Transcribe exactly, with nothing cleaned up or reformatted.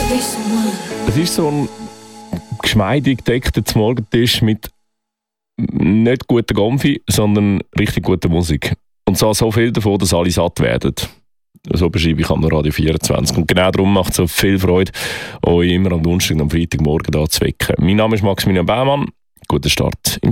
Es ist so ein geschmeidig gedeckter Morgentisch mit nicht guter Gomfi, sondern richtig guter Musik. Und zwar so viel davon, dass alle satt werden. So beschreibe ich am Radio vierundzwanzig. Und genau darum macht es so viel Freude, euch immer am Donnerstag und am Freitagmorgen da zu wecken. Mein Name ist Maximilian Baumann. Guten Start.